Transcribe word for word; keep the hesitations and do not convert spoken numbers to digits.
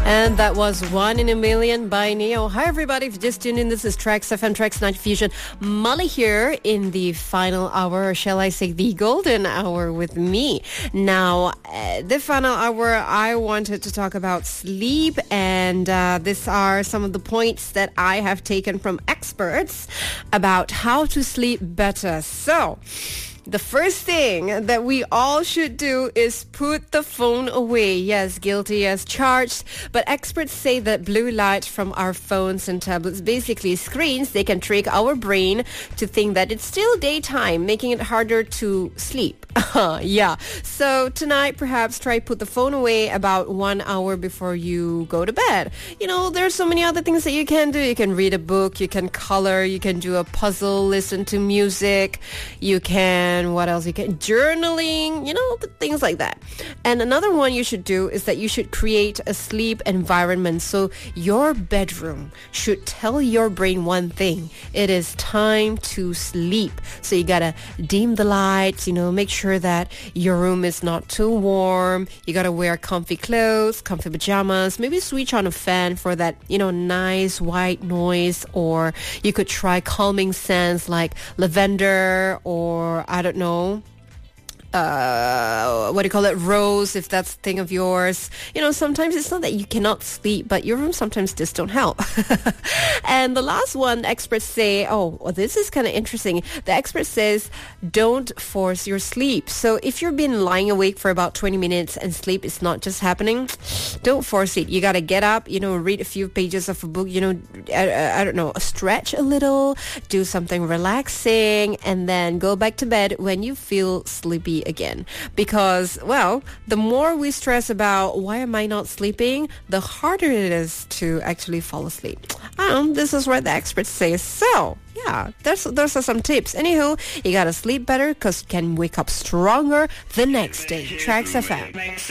And that was One in a Million by Neo. Hi, everybody. If you just tuned in, this is Trax F M, Trax Night Fusion. Molly here in the final hour, or shall I say the golden hour with me. Now, uh, the final hour, I wanted to talk about sleep, and uh, these are some of the points that I have taken from experts about how to sleep better. So, the first thing that we all should do is put the phone away. Yes, guilty as charged. But experts say that blue light from our phones and tablets, basically screens, they can trick our brain to think that it's still daytime, making it harder to sleep. Yeah. So tonight, perhaps try put the phone away about one hour before you go to bed. You know, there's so many other things that you can do. You can read a book, you can color, you can do a puzzle, listen to music, you can And what else you can journaling, you know, things like that. And another one you should do is that you should create a sleep environment. So your bedroom should tell your brain one thing: it is time to sleep. So you gotta dim the lights, you know, make sure that your room is not too warm. You gotta wear comfy clothes, comfy pajamas, maybe switch on a fan for that, you know, nice white noise. Or you could try calming scents like lavender, or I don't know, uh, what do you call it, rose, if that's a thing of yours. You know, sometimes it's not that you cannot sleep, but your room sometimes just don't help. And the last one, experts say, oh, well, this is kind of interesting. The expert says, don't force your sleep. So if you've been lying awake for about twenty minutes and sleep is not just happening, don't force it. You got to get up, you know, read a few pages of a book, you know, I, I don't know, stretch a little, do something relaxing, and then go back to bed when you feel sleepy again. Because, well, the more we stress about why am I not sleeping, the harder it is to actually fall asleep. Um, this is what the experts say. So, yeah, there's, those are some tips. Anywho, you gotta sleep better because you can wake up stronger the next day. Trax F M.